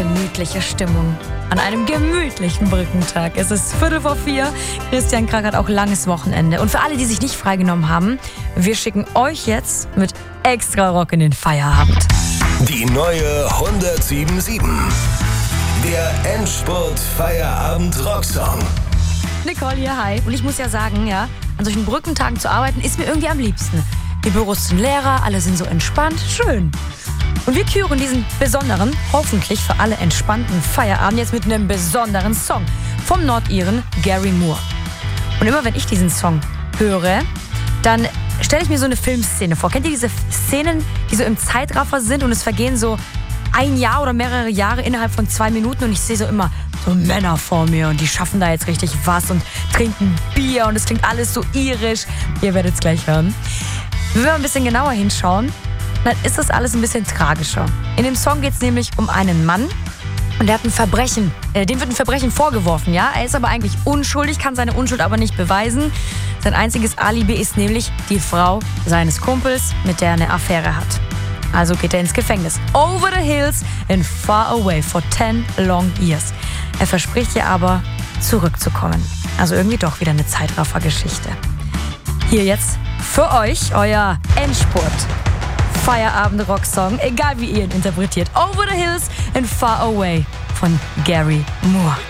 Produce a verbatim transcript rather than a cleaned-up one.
gemütliche Stimmung an einem gemütlichen Brückentag. Es ist Viertel vor vier. Christian Krach hat auch langes Wochenende. Und für alle, die sich nicht freigenommen haben, wir schicken euch jetzt mit extra Rock in den Feierabend. Die neue hundertsieben sieben. Der Endspurt-Feierabend-Rocksong. Nicole hier, hi. Und ich muss ja sagen, ja, an solchen Brückentagen zu arbeiten, ist mir irgendwie am liebsten. Die Büros sind leerer, alle sind so entspannt. Schön. Und wir küren diesen besonderen, hoffentlich für alle entspannten Feierabend jetzt mit einem besonderen Song vom Nordiren Gary Moore. Und immer wenn ich diesen Song höre, dann stelle ich mir so eine Filmszene vor. Kennt ihr diese Szenen, die so im Zeitraffer sind und es vergehen so ein Jahr oder mehrere Jahre innerhalb von zwei Minuten und ich sehe so immer so Männer vor mir und die schaffen da jetzt richtig was und trinken Bier und es klingt alles so irisch. Ihr werdet es gleich hören. Wenn wir ein bisschen genauer hinschauen, dann ist das alles ein bisschen tragischer. In dem Song geht es nämlich um einen Mann und der hat ein Verbrechen, äh, dem wird ein Verbrechen vorgeworfen, ja. Er ist aber eigentlich unschuldig, kann seine Unschuld aber nicht beweisen. Sein einziges Alibi ist nämlich die Frau seines Kumpels, mit der er eine Affäre hat. Also geht er ins Gefängnis. Over the hills and far away for ten long years. Er verspricht ihr aber, zurückzukommen. Also irgendwie doch wieder eine Zeitraffer-Geschichte. Hier jetzt für euch euer Endspurt. Feierabend-Rocksong, egal wie ihr ihn interpretiert. Over the hills and far away von Gary Moore.